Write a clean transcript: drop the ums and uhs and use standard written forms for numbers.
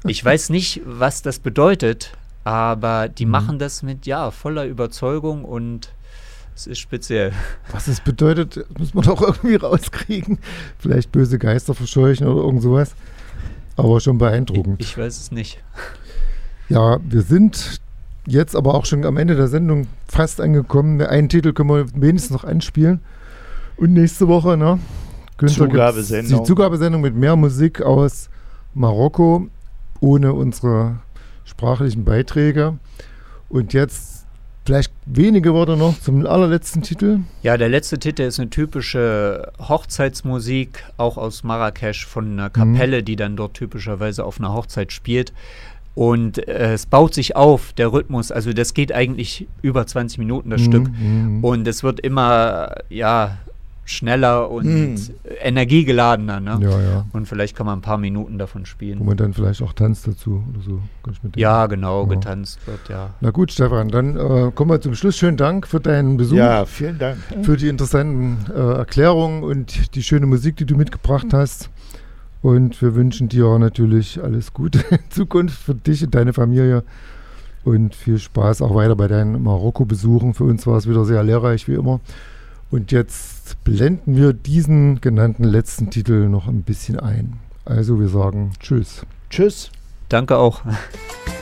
Ich weiß nicht, was das bedeutet, aber die machen das mit, voller Überzeugung und es ist speziell. Was es bedeutet, muss man doch irgendwie rauskriegen. Vielleicht böse Geister verscheuchen oder irgend sowas. Aber schon beeindruckend. Ich weiß es nicht. Ja, wir sind jetzt aber auch schon am Ende der Sendung fast angekommen. Einen Titel können wir wenigstens noch anspielen. Und nächste Woche, ne? Zugabesendung. Die Zugabesendung mit mehr Musik aus Marokko, ohne unsere sprachlichen Beiträge. Und jetzt vielleicht wenige Worte noch zum allerletzten Titel. Ja, der letzte Titel ist eine typische Hochzeitsmusik, auch aus Marrakesch, von einer Kapelle, die dann dort typischerweise auf einer Hochzeit spielt. Und es baut sich auf, der Rhythmus, also das geht eigentlich über 20 Minuten, das Stück. Und es wird immer, schneller und energiegeladener. Ne? Ja. Und vielleicht kann man ein paar Minuten davon spielen. Wo man dann vielleicht auch tanzt dazu oder so. Ja, genau, getanzt wird, ja. Na gut, Stefan, dann kommen wir zum Schluss. Schönen Dank für deinen Besuch. Ja, vielen Dank. Für die interessanten Erklärungen und die schöne Musik, die du mitgebracht hast. Und wir wünschen dir natürlich alles Gute in Zukunft für dich und deine Familie. Und viel Spaß auch weiter bei deinen Marokko-Besuchen. Für uns war es wieder sehr lehrreich, wie immer. Und jetzt blenden wir diesen genannten letzten Titel noch ein bisschen ein. Also wir sagen Tschüss. Tschüss. Danke auch.